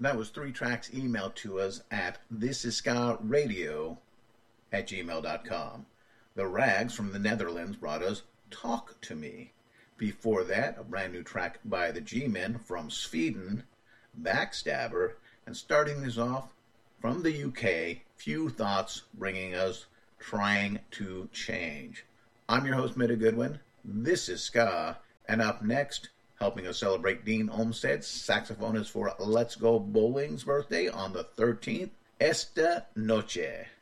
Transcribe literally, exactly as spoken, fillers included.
That was three tracks emailed to us at thisisskaradio at gmail dot com. The Rags from the Netherlands brought us Talk to Me. Before that, a brand new track by the G-Men from Sweden, Backstabber, and starting this off from the U K, Few Thoughts, bringing us Trying to Change. I'm your host, Mitta Goodwin. This is Ska, and up next, helping us celebrate Dean Olmstead, saxophonist for Let's Go Bowling's birthday on the thirteenth, Esta Noche.